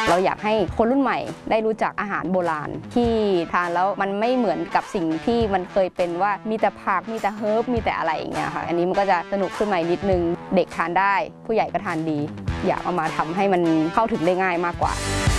เราอยากให้คนรุ่นใหม่ได้รู้จักอาหารโบราณที่ทานแล้วมันไม่เหมือนกับสิ่งที่มันเคยเป็นว่ามีแต่ผักมีแต่เฮิร์บมีแต่อะไรอย่างเงี้ยค่ะอันนี้มันก็จะสนุกขึ้นมานิดนึงเด็กทานได้ผู้ใหญ่ก็ทานดีอยากเอามาทำให้มันเข้าถึงได้ง่ายมากกว่า